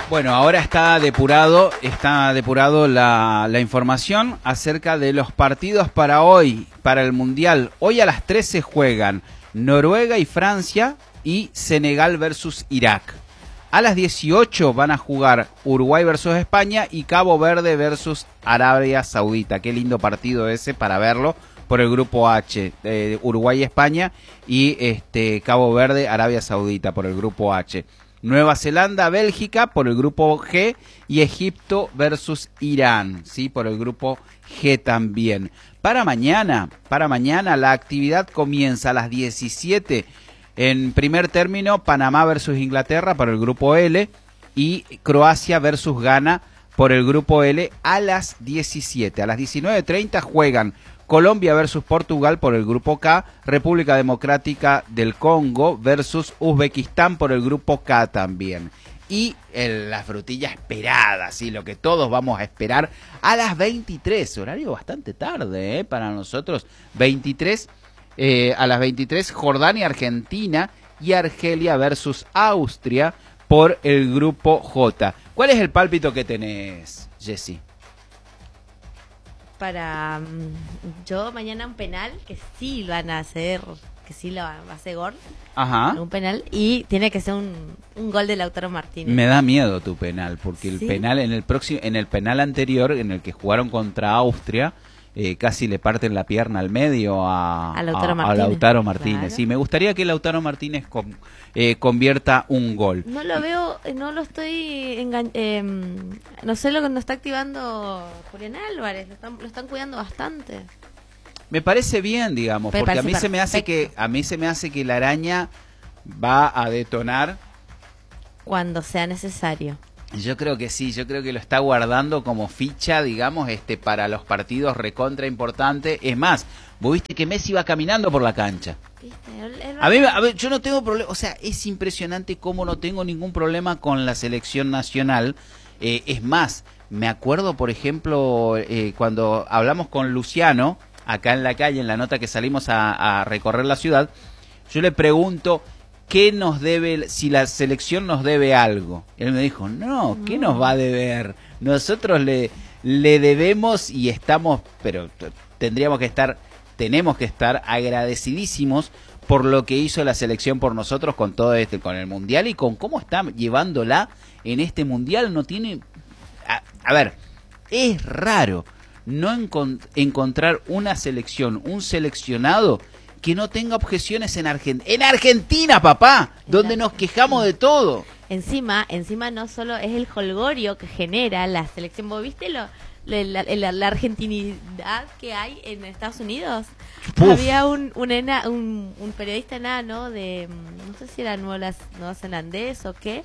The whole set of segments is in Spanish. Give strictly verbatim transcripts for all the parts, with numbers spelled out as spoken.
Bueno, ahora está depurado, está depurado la, la información acerca de los partidos para hoy, para el Mundial. Hoy a las trece juegan Noruega y Francia y Senegal versus Irak. A las dieciocho van a jugar Uruguay versus España y Cabo Verde versus Arabia Saudita. Qué lindo partido ese para verlo por el grupo H. Eh, Uruguay y España y este, Cabo Verde, Arabia Saudita por el grupo H. Nueva Zelanda, Bélgica por el grupo G y Egipto versus Irán, ¿sí? Por el grupo G también. Para mañana, para mañana la actividad comienza a las diecisiete. En primer término, Panamá versus Inglaterra por el grupo L y Croacia versus Ghana por el grupo L a las diecisiete. A las diecinueve treinta juegan Colombia versus Portugal por el grupo K, República Democrática del Congo versus Uzbekistán por el grupo K también. Y el, la frutilla esperada, ¿sí? Lo que todos vamos a esperar a las veintitrés, horario bastante tarde, ¿eh? Para nosotros, veintitrés, eh, a las veintitrés, Jordania, Argentina y Argelia versus Austria por el grupo J. ¿Cuál es el pálpito que tenés, Jessy? Para um, yo mañana un penal que sí van a hacer, que sí lo va a hacer gol. Ajá. Un penal y tiene que ser un, un gol de Lautaro Martínez. Me da miedo tu penal, porque el ¿Sí? penal en el próximo, en el penal anterior, en el que jugaron contra Austria, eh, casi le parten la pierna al medio a, a Lautaro a, Martínez. A Lautaro Martínez. Claro. Sí, me gustaría que Lautaro Martínez con, eh, convierta un gol. No lo veo, no lo estoy engan eh, no sé lo que nos está activando Julián Álvarez, lo están, lo están cuidando bastante. Me parece bien, digamos, Me porque a mí parece se me hace que perfecto. a mí se me hace que la araña va a detonar Cuando sea necesario. Yo creo que sí, yo creo que lo está guardando como ficha, digamos, este para los partidos recontra importantes. Es más, vos viste que Messi va caminando por la cancha. ¿Viste? El, el... A mí, a ver, yo no tengo problema, o sea, es impresionante cómo no tengo ningún problema con la selección nacional. Eh, es más, me acuerdo, por ejemplo, eh, cuando hablamos con Luciano, acá en la calle, en la nota que salimos a, a recorrer la ciudad, yo le pregunto ¿qué nos debe, si la selección nos debe algo? Él me dijo, no, ¿qué nos va a deber? Nosotros le, le debemos y estamos, pero tendríamos que estar, tenemos que estar agradecidísimos por lo que hizo la selección por nosotros con todo este, con el Mundial y con cómo está llevándola en este Mundial. No tiene, a, a ver, es raro no encont encontrar una selección, un seleccionado que no tenga objeciones en Argentina. ¡En Argentina, papá! Donde nos quejamos de todo. Encima, encima no solo es el jolgorio que genera la selección. ¿Vos viste lo, lo, la, la, la argentinidad que hay en Estados Unidos? Uf. Había un un, ena, un un periodista enano de, no sé si era nuevo zelandés o qué,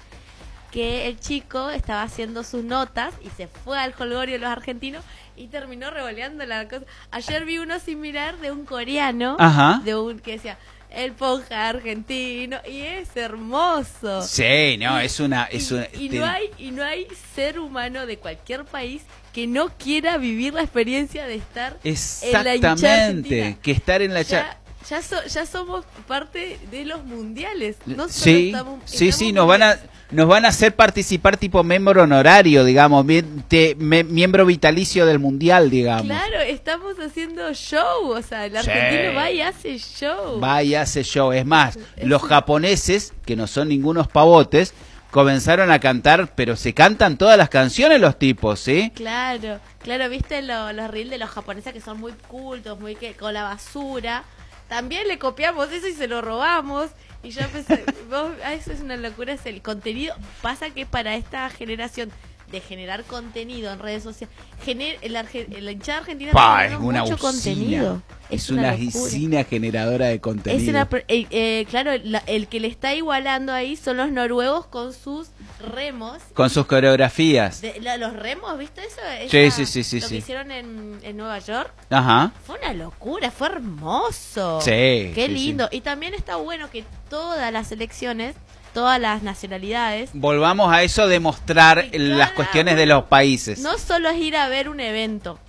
que el chico estaba haciendo sus notas y se fue al jolgorio de los argentinos y terminó revoleando la cosa. Ayer vi uno similar de un coreano, Ajá. de un que decía el ponja argentino y es hermoso. Sí, no, y, es una, es y, una. y te... no hay y no hay ser humano de cualquier país que no quiera vivir la experiencia de estar en la hinchada argentina. Que estar en la ya, ya, so, ya somos parte de los mundiales. No solo sí, estamos, sí, estamos sí, nos van a nos van a hacer participar tipo miembro honorario, digamos, te, me, miembro vitalicio del mundial, digamos. Claro, estamos haciendo show, o sea, el argentino sí. va y hace show. Va y hace show. Es más, es los japoneses, que no son ningunos pavotes, comenzaron a cantar, pero se cantan todas las canciones los tipos, ¿sí? Claro, claro, viste lo, los reels de los japoneses que son muy cultos, muy que con la basura. También le copiamos eso y se lo robamos. Y yo pensé, vos, eso es una locura, es el contenido. Pasa que para esta generación de generar contenido en redes sociales, gener, el, la hinchada argentina pa, está es una mucho usina. contenido. Es, es una usina generadora de contenido. Es una, eh, eh, claro, la, el que le está igualando ahí son los noruegos con sus remos. Con sus coreografías. De, la, los remos, ¿viste eso? Esa, sí, sí, sí, sí. Lo sí. que hicieron en, en Nueva York. Ajá. Fue una locura, fue hermoso. Sí. Qué sí, lindo. Sí. Y también está bueno que todas las selecciones, todas las nacionalidades, volvamos a eso de mostrar y las cuestiones de los países. No solo es ir a ver un evento,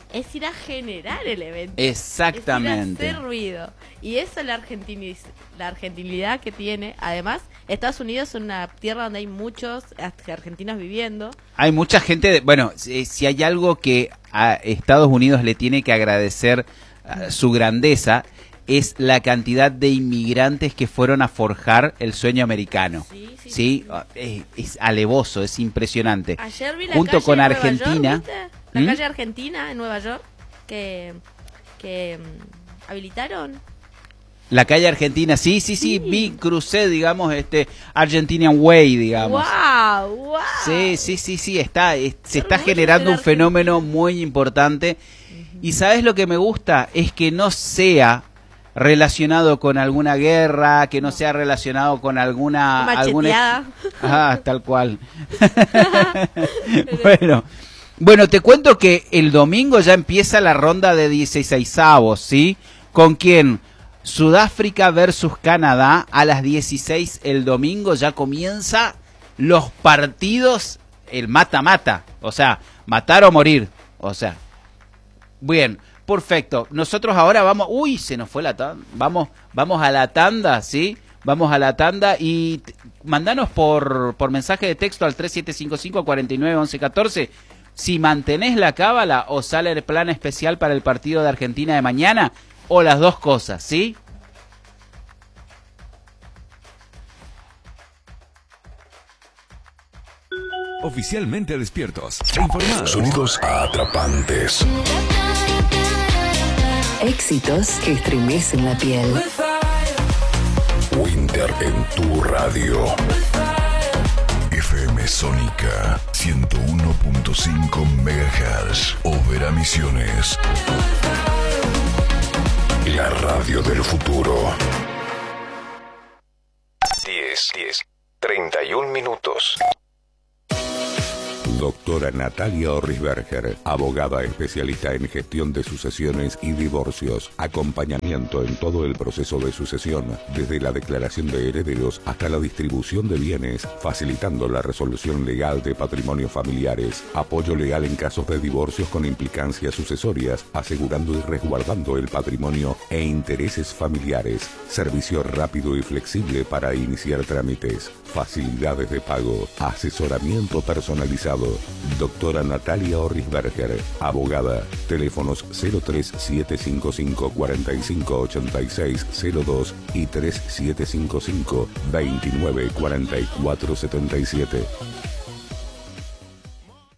es ir a generar el evento. Exactamente. Es ir a hacer ruido. Y eso es la, argentiniz la argentinidad que tiene. Además, Estados Unidos es una tierra donde hay muchos argentinos viviendo. Hay mucha gente, de, bueno, si, si hay algo que a Estados Unidos le tiene que agradecer uh, su grandeza, es la cantidad de inmigrantes que fueron a forjar el sueño americano. Sí, sí, sí. Es, es alevoso, es impresionante. Ayer vi la junto calle con en Argentina, Nueva York, ¿viste? La ¿Mm? calle Argentina en Nueva York que, que um, habilitaron. La calle Argentina, sí, sí, sí, sí, vi, crucé, digamos, este Argentinian Way, digamos. Wow, wow. Sí, sí, sí, sí, está, es, se está generando un fenómeno muy importante. Uh-huh. Y ¿sabes lo que me gusta? Es que no sea relacionado con alguna guerra, que no, no. sea relacionado con alguna... alguna ah, tal cual. bueno, bueno, te cuento que el domingo ya empieza la ronda de dieciseisavos, ¿sí? ¿Con quién? Sudáfrica versus Canadá a las dieciséis el domingo. Ya comienza los partidos, el mata-mata, o sea, matar o morir, o sea, bien. Perfecto. Nosotros ahora vamos... Uy, se nos fue la tanda. Vamos, vamos a la tanda, ¿sí? Vamos a la tanda y mandanos por, por mensaje de texto al tres siete cinco cinco, cuatro nueve, once, catorce si mantenés la cábala o sale el plan especial para el partido de Argentina de mañana o las dos cosas, ¿sí? Oficialmente despiertos e informados. Sonidos atrapantes. Éxitos que estremecen la piel. Winter en tu radio. F M Sónica ciento uno punto cinco megahertz. Overa Misiones. La radio del futuro. diez, diez, treinta y un minutos. Doctora Natalia Orrisberger, abogada especialista en gestión de sucesiones y divorcios, acompañamiento en todo el proceso de sucesión, desde la declaración de herederos hasta la distribución de bienes, facilitando la resolución legal de patrimonios familiares, apoyo legal en casos de divorcios con implicancias sucesorias, asegurando y resguardando el patrimonio e intereses familiares, servicio rápido y flexible para iniciar trámites, facilidades de pago, asesoramiento personalizado. Doctora Natalia Orrisberger, abogada. Teléfonos cero tres siete cinco cinco, cuatro cinco ocho seis cero dos y tres siete cinco cinco, veintinueve cuarenta y cuatro setenta y siete.